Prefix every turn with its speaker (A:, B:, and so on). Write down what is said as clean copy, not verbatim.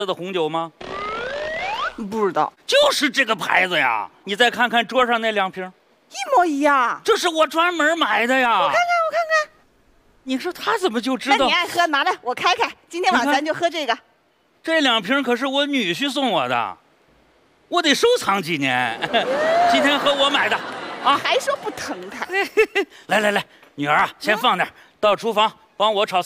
A: 的红酒吗？
B: 不知道，
A: 就是这个牌子呀。你再看看桌上那2瓶，
B: 一模一样。
A: 这是我专门买的呀。
B: 我看看。
A: 你说他怎么就知道？
B: 那你爱喝，拿来我开开。今天晚上咱就喝这个。
A: 这2瓶可是我女婿送我的，我得收藏几年。今天和我买的啊，
B: 还说不疼他。
A: 来，女儿啊，先放点，到厨房帮我炒。